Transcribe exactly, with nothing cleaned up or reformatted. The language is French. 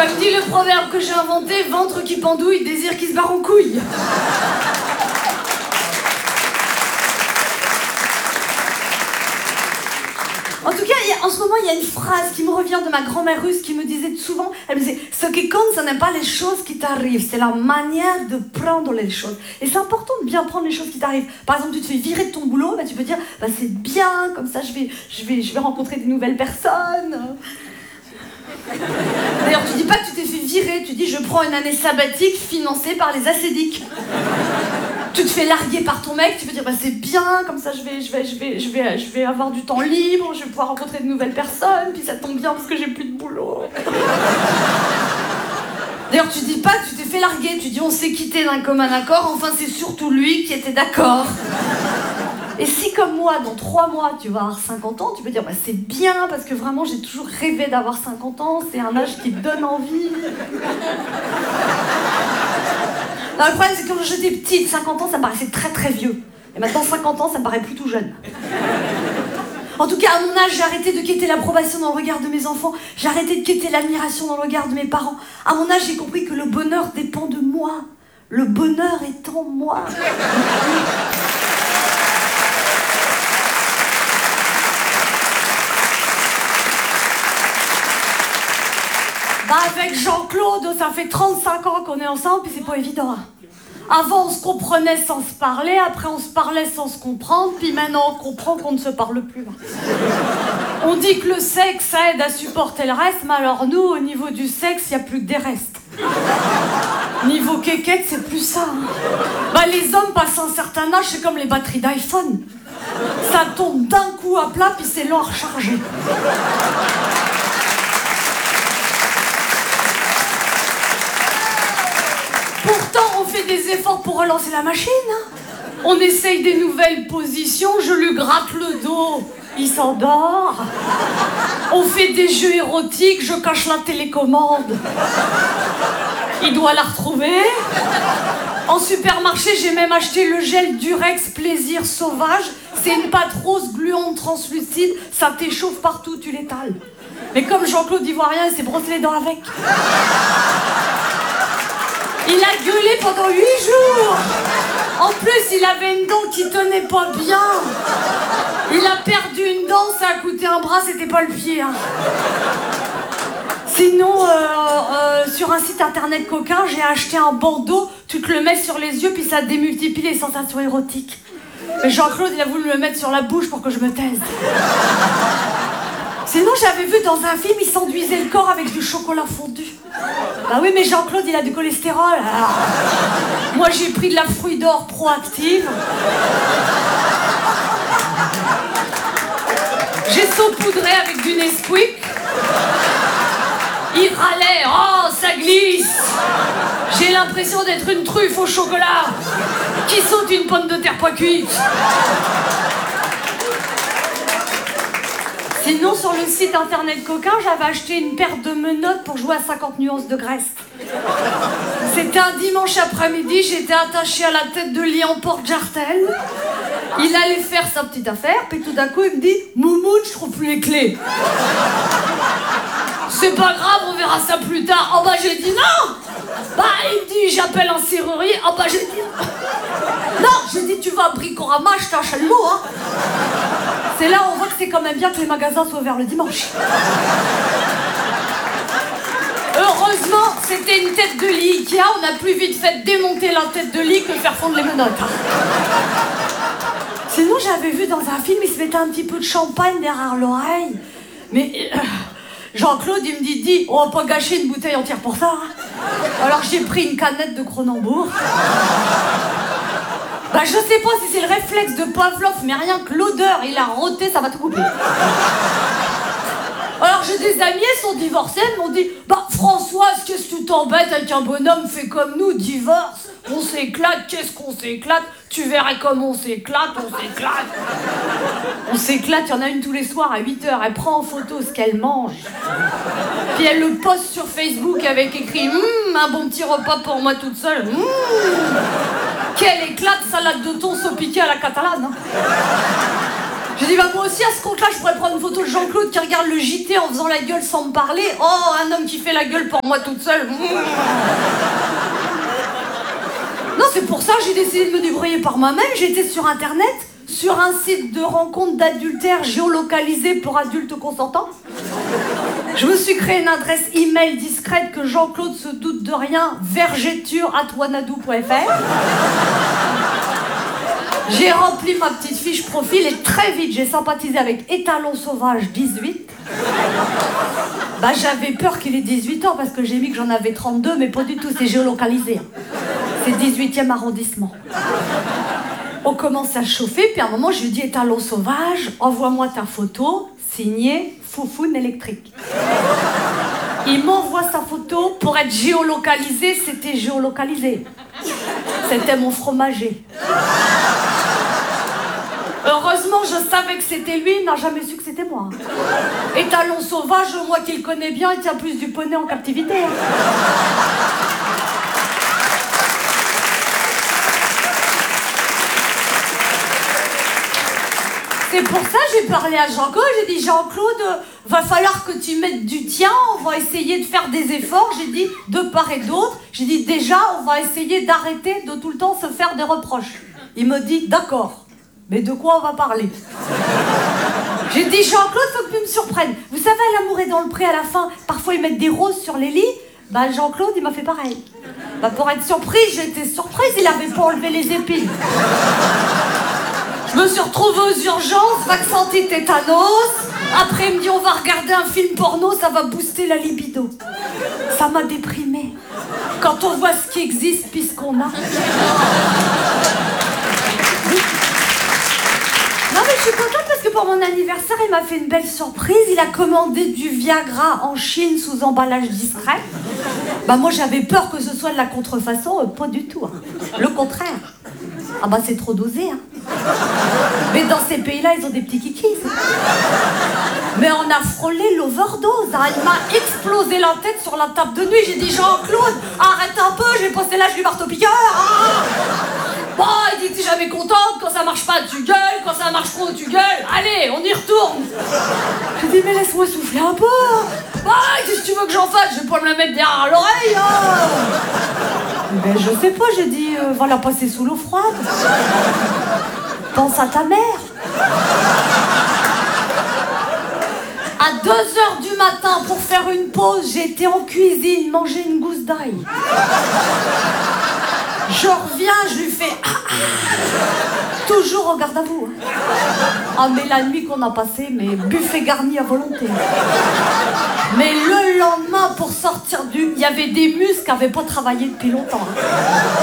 Comme dit le proverbe que j'ai inventé, ventre qui pendouille, désir qui se barre en couille. En tout cas, il y a, en ce moment, il y a une phrase qui me revient de ma grand-mère russe qui me disait souvent, elle me disait, ce qui compte, ce n'est pas les choses qui t'arrivent, c'est la manière de prendre les choses. Et c'est important de bien prendre les choses qui t'arrivent. Par exemple, tu te fais virer de ton boulot, bah, tu peux dire, bah, c'est bien, comme ça je vais, je, vais, je vais rencontrer des nouvelles personnes. D'ailleurs, tu dis pas que tu t'es fait virer, tu dis, je prends une année sabbatique financée par les ascédiques. Tu te fais larguer par ton mec, tu peux dire bah c'est bien, comme ça je vais, je vais, je vais, je vais, je vais avoir du temps libre, je vais pouvoir rencontrer de nouvelles personnes, puis ça tombe bien parce que j'ai plus de boulot. D'ailleurs tu dis pas que tu t'es fait larguer, tu dis on s'est quitté d'un commun accord, enfin c'est surtout lui qui était d'accord. Et si comme moi, dans trois mois, tu vas avoir cinquante ans, tu peux dire bah c'est bien parce que vraiment j'ai toujours rêvé d'avoir cinquante ans, c'est un âge qui te donne envie. Non, le problème, c'est que quand j'étais petite, cinquante ans, ça me paraissait très très vieux. Et maintenant, cinquante ans, ça me paraît plutôt jeune. En tout cas, à mon âge, j'ai arrêté de quêter l'approbation dans le regard de mes enfants. J'ai arrêté de quêter l'admiration dans le regard de mes parents. À mon âge, j'ai compris que le bonheur dépend de moi. Le bonheur est en moi. Bah avec Jean-Claude, ça fait trente-cinq ans qu'on est ensemble, puis c'est pas évident. Avant, on se comprenait sans se parler, après on se parlait sans se comprendre, puis maintenant on comprend qu'on ne se parle plus. On dit que le sexe, ça aide à supporter le reste, mais alors nous, au niveau du sexe, il n'y a plus que des restes. Niveau quéquette, c'est plus ça. Bah les hommes passent un certain âge, c'est comme les batteries d'iPhone. Ça tombe d'un coup à plat, puis c'est long à recharger. Pourtant, on fait des efforts pour relancer la machine. On essaye des nouvelles positions, je lui gratte le dos, il s'endort. On fait des jeux érotiques, je cache la télécommande. Il doit la retrouver. En supermarché, j'ai même acheté le gel Durex Plaisir Sauvage. C'est une pâte rose gluante translucide, ça t'échauffe partout, tu l'étales. Mais comme Jean-Claude y voit rien, il s'est brossé les dents avec. Il a gueulé pendant huit jours. En plus, il avait une dent qui tenait pas bien. Il a perdu une dent, ça a coûté un bras, c'était pas le pied. Hein. Sinon, euh, euh, sur un site internet coquin, j'ai acheté un bandeau, tu te le mets sur les yeux, puis ça démultiplie les sensations érotiques. Mais Jean-Claude, il a voulu me le mettre sur la bouche pour que je me taise. Sinon, j'avais vu dans un film, il s'enduisait le corps avec du chocolat fondu. Bah oui, mais Jean-Claude, il a du cholestérol. Alors... Moi, j'ai pris de la fruit d'or proactive. J'ai saupoudré avec du Nesquik. Il râlait, oh, ça glisse. J'ai l'impression d'être une truffe au chocolat qui saute une pomme de terre pas cuite. Sinon, sur le site internet coquin, j'avais acheté une paire de menottes pour jouer à cinquante nuances de Grèce. C'était un dimanche après-midi, j'étais attachée à la tête de lit en porte-jartel. Il allait faire sa petite affaire, puis tout d'un coup, il me dit « Moumoute, je trouve plus les clés. » C'est pas grave, on verra ça plus tard. Oh bah j'ai dit non. Bah il me dit j'appelle un serrurier. Oh bah j'ai dit non. J'ai dit tu vas à Bricorama, je t'achète le mot hein. C'est là où on voit que c'est quand même bien que les magasins soient ouverts le dimanche. Heureusement, c'était une tête de lit Ikea. On a plus vite fait démonter la tête de lit que faire fondre les menottes. Sinon j'avais vu dans un film, il se mettait un petit peu de champagne derrière l'oreille. Mais... Euh, Jean-Claude, il me dit, dis, on va pas gâcher une bouteille entière pour ça. Hein. Alors j'ai pris une canette de Kronenbourg. Bah je sais pas si c'est le réflexe de Pavlov, mais rien que l'odeur, il a roté, ça va tout couper. Alors j'ai des amis, elles sont divorcées, elles m'ont dit, bah Françoise, qu'est-ce que tu t'embêtes avec un bonhomme fait comme nous, divorce. On s'éclate, qu'est-ce qu'on s'éclate. Tu verrais comme on s'éclate, on s'éclate. On s'éclate, il y en a une tous les soirs à huit heures. Elle prend en photo ce qu'elle mange. Puis elle le poste sur Facebook avec écrit hum, un bon petit repas pour moi toute seule. Hum, quelle éclate, salade de thon saupiquée à la catalane. Hein. Je dis, bah moi aussi, à ce compte-là, je pourrais prendre une photo de Jean-Claude qui regarde le J T en faisant la gueule sans me parler. Oh, un homme qui fait la gueule pour moi toute seule. Non, c'est pour ça que j'ai décidé de me débrouiller par moi-même. J'étais sur Internet, sur un site de rencontre d'adultère géolocalisé pour adultes consentants. Je me suis créé une adresse email discrète que Jean-Claude se doute de rien, vergeture arobase wanadoo point f r. J'ai rempli ma petite fiche profil et très vite j'ai sympathisé avec Étalon Sauvage dix-huit. Bah j'avais peur qu'il ait dix-huit ans parce que j'ai mis que j'en avais trente-deux, mais pas du tout, c'est géolocalisé. C'est dix-huitième arrondissement. On commence à chauffer, puis à un moment je lui dis Étalon Sauvage, envoie-moi ta photo, signée Foufoune électrique. Il m'envoie sa photo, pour être géolocalisé, c'était géolocalisé. C'était mon fromager. Heureusement, je savais que c'était lui, il n'a jamais su que c'était moi. Étalon Sauvage, moi qui le connais bien, il tient plus du poney en captivité. C'est pour ça que j'ai parlé à Jean-Claude, j'ai dit Jean-Claude, va falloir que tu mettes du tien, on va essayer de faire des efforts, j'ai dit de part et d'autre, j'ai dit déjà on va essayer d'arrêter de tout le temps se faire des reproches. Il me dit d'accord, mais de quoi on va parler? J'ai dit Jean-Claude, faut que tu me surprennes. Vous savez, L'amour est dans le pré à la fin, parfois ils mettent des roses sur les lits, bah Jean-Claude il m'a fait pareil. Bah pour être surprise, j'étais surprise, il avait pas enlevé les épines. Je me suis retrouvée aux urgences, vaccinée tétanos. Après, il me dit, on va regarder un film porno, ça va booster la libido. Ça m'a déprimée. Quand on voit ce qui existe, puis ce qu'on a. Non, mais je suis contente parce que pour mon anniversaire, il m'a fait une belle surprise. Il a commandé du Viagra en Chine sous emballage discret. Bah moi, j'avais peur que ce soit de la contrefaçon. Euh, pas du tout. Hein. Le contraire. Ah bah c'est trop dosé, hein. Mais dans ces pays-là, ils ont des petits kikis. Mais on a frôlé l'overdose, hein. Il m'a explosé la tête sur la table de nuit. J'ai dit Jean-Claude, arrête un peu, j'ai passé l'âge du marteau-piqueur. Hein. Bon, il dit t'es jamais contente, quand ça marche pas tu gueules, quand ça marche trop tu gueules. Allez, on y retourne. J'ai dit mais laisse-moi souffler un peu. Bah, qu'est-ce que tu veux que j'en fasse? Je vais pas me la mettre derrière l'oreille. Hein. Ben je sais pas, j'ai dit euh, va la passer sous l'eau froide. Pense à ta mère. À deux heures du matin, pour faire une pause, j'ai été en cuisine manger une gousse d'ail. Je reviens, je lui fais ah, ah. Toujours en garde à vous. Hein. Ah mais la nuit qu'on a passée, mais buffet garni à volonté. Mais le lendemain, pour sortir du... Il y avait des muscles qui n'avaient pas travaillé depuis longtemps. Hein.